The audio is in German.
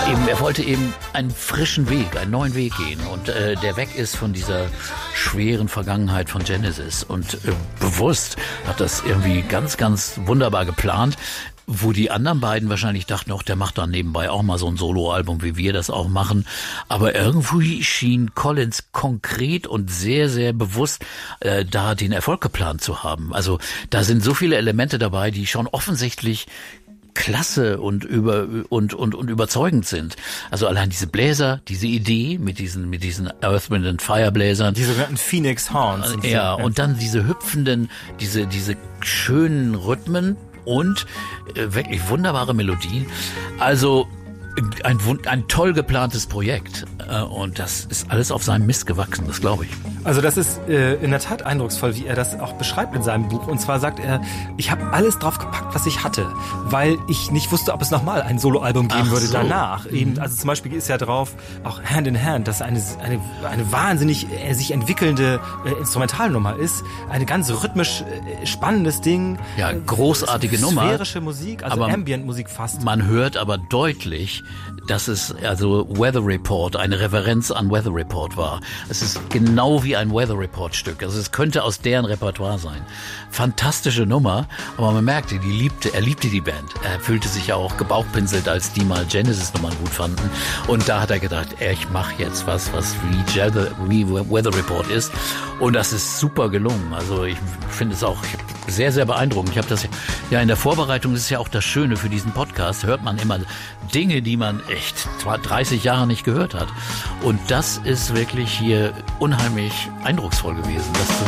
Er wollte eben einen frischen Weg, einen neuen Weg gehen und der weg ist von dieser schweren Vergangenheit von Genesis und bewusst hat das irgendwie ganz, ganz wunderbar geplant, wo die anderen beiden wahrscheinlich dachten, auch der macht dann nebenbei auch mal so ein Soloalbum, wie wir das auch machen, aber irgendwie schien Collins konkret und sehr, sehr bewusst da den Erfolg geplant zu haben. Also da sind so viele Elemente dabei, die schon offensichtlich klasse und überzeugend sind. Also allein diese Bläser, diese Idee mit diesen Earth, Wind and Fire Bläsern. Die sogenannten Phoenix Horns. Ja, und dann diese hüpfenden, diese schönen Rhythmen und wirklich wunderbare Melodien. Also ein toll geplantes Projekt und das ist alles auf seinem Mist gewachsen, das glaube ich. Also das ist in der Tat eindrucksvoll, wie er das auch beschreibt in seinem Buch. Und zwar sagt er, ich habe alles drauf gepackt, was ich hatte, weil ich nicht wusste, ob es nochmal ein Soloalbum geben würde danach. Eben, also zum Beispiel ist ja drauf, auch Hand in Hand, dass eine wahnsinnig sich entwickelnde Instrumentalnummer ist. Eine ganz rhythmisch spannendes Ding. Ja, großartige Nummer. Sphärische Musik, also Ambient-Musik fast. Man hört aber deutlich, dass es also Weather Report, eine Referenz an Weather Report war. Es ist genau wie ein Weather Report Stück. Also es könnte aus deren Repertoire sein. Fantastische Nummer, aber man merkte, er liebte die Band. Er fühlte sich ja auch gebauchpinselt, als die mal Genesis-Nummern gut fanden. Und da hat er gedacht, ich mache jetzt was wie Weather Report ist. Und das ist super gelungen. Also ich finde es auch sehr, sehr beeindruckend. Ich habe das ja in der Vorbereitung, das ist ja auch das Schöne für diesen Podcast, hört man immer Dinge, die man echt 30 Jahre nicht gehört hat. Und das ist wirklich hier unheimlich eindrucksvoll gewesen.